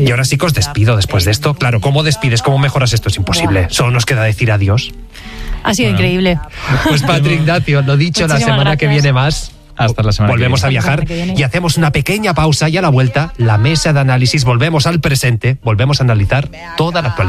Y ahora sí que os despido después de esto. Claro, ¿cómo despides? ¿Cómo mejoras esto? Es imposible. Solo nos queda decir adiós. Ha sido increíble. Pues Patri Ignacio, lo dicho, la semana que viene más. Hasta la semana Volvemos que a viene. viajar y hacemos una pequeña pausa y a la vuelta, la mesa de análisis, volvemos al presente, volvemos a analizar toda la actualidad.